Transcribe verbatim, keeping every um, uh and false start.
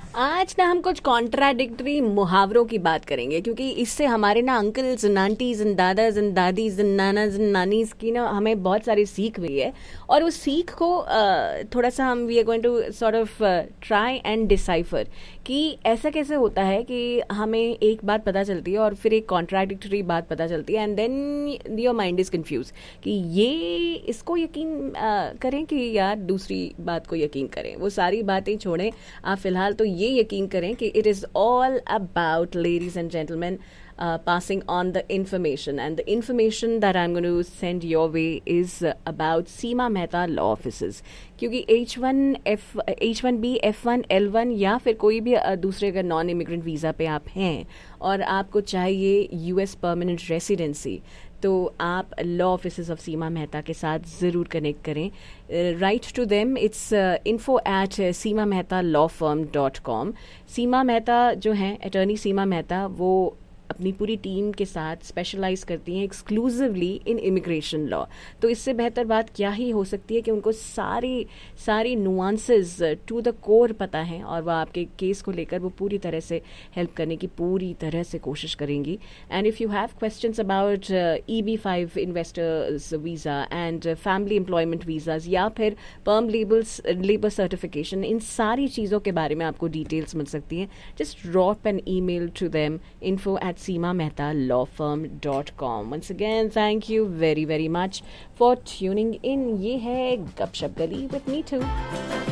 आज ना हम कुछ कॉन्ट्राडिक्टरी मुहावरों की बात करेंगे, क्योंकि इससे हमारे ना uncles and aunties and Dada's and Dadi's and नानाज and nannies की ना हमें बहुत सारी सीख हुई है। और उस सीख को uh, थोड़ा सा हम we are going to sort of try and decipher कि ऐसा कैसे होता है कि हमें एक बात पता चलती है और फिर एक कॉन्ट्राडिक्टरी बात पता चलती है, and then your mind is confuse कि ये इसको यकीन uh, करें कि यार दूसरी बात को यकीन करें। वो सारी बातें छोड़ें, आप फिलहाल तो ये यकीन करें कि it is all about, ladies and gentleman, passing on the information, and the information that I'm going to send your way is uh, about Seema Mehta Law Offices, क्योंकि H one F H one B F one L one या फिर कोई भी uh, दूसरे अगर non immigrant visa पे आप हैं और आपको चाहिए यूएस परमानेंट रेसिडेंसी, तो आप लॉ ऑफिसेज ऑफ सीमा मेहता के साथ ज़रूर कनेक्ट करें। Right to them, it's info at Seema Mehta law firm dot com. सीमा मेहता जो हैं, अटर्नी सीमा मेहता, वो अपनी पूरी टीम के साथ स्पेशलाइज करती हैं एक्सक्लूसिवली इन इमिग्रेशन लॉ। तो इससे बेहतर बात क्या ही हो सकती है कि उनको सारी सारी नुआंसेस टू द कोर पता हैं और वह आपके केस को लेकर वो पूरी तरह से हेल्प करने की पूरी तरह से कोशिश करेंगी। And if you have questions about E B five investors visa and family employment visas या फिर पर्म लेबल्स लेबर सर्टिफिकेशन, इन सारी चीज़ों के बारे में आपको डिटेल्स मिल सकती हैं। Just drop N E mail to them, info at seema mehta law firm dot com. Once again, thank you very very much for tuning in. ये है गपशप गली with me too.